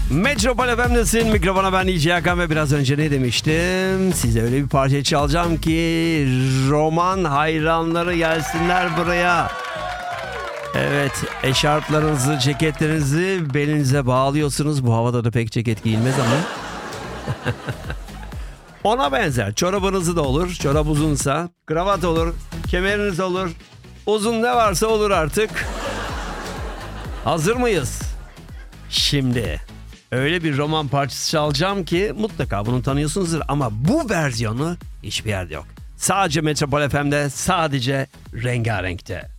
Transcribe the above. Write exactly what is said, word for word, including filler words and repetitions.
Metropol F M'desin. Mikrofona ben D J Hakan ve biraz önce ne demiştim? Size öyle bir parça çalacağım ki roman hayranları gelsinler buraya. Evet, eşarplarınızı, ceketlerinizi belinize bağlıyorsunuz. Bu havada da pek ceket giyilmez ama. Ona benzer. Çorabınızı da olur. Çorap uzunsa. Kravat olur. Kemeriniz olur. Uzun ne varsa olur artık. Hazır mıyız? Şimdi öyle bir roman parçası çalacağım ki mutlaka bunu tanıyorsunuzdur ama bu versiyonu hiçbir yerde yok. Sadece Metropol F M'de, sadece Rengarenk'te.